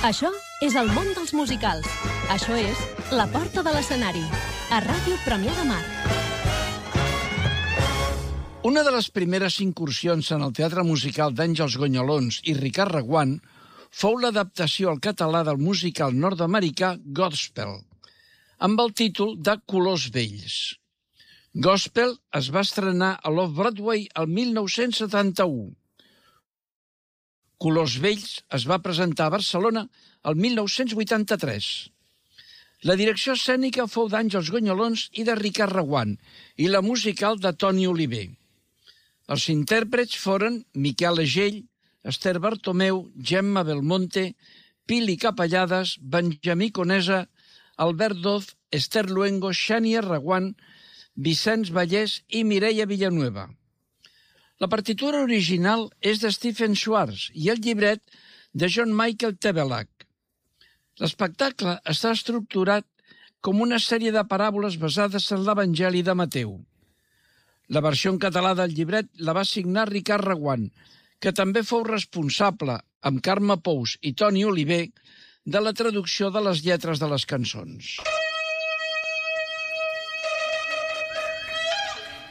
Això és el món dels musicals. Això és La Porta de l'Escenari, a Ràdio Premià de Mar. Una de les primeres incursions en el teatre musical d'Àngels Gonyolons i Ricard Reguant fou l'adaptació al català del musical nord-americà Gospel, amb el títol de Colors Vells. Gospel es va estrenar a l'Off-Broadway el 1971. Colors Vells es va presentar a Barcelona el 1983. La direcció escènica fou d'Àngels Gonyolons i de Ricard Reguant i la musical de Toni Oliver. Els intèrprets foren Miquel Agell, Esther Bartomeu, Gemma Belmonte, Pili Capellades, Benjamí Conesa, Albert Doz, Esther Luengo, Xènia Reguant, Vicenç Vallès i Mireia Villanueva. La partitura original és de Stephen Schwartz i el llibret de John Michael Tebelak. L'espectacle està estructurat com una sèrie de paràboles basades en l'Evangeli de Mateu. La versió en català del llibret la va signar Ricard Reguant, que també fou responsable, amb Carme Pous i Toni Oliver, de la traducció de les lletres de les cançons.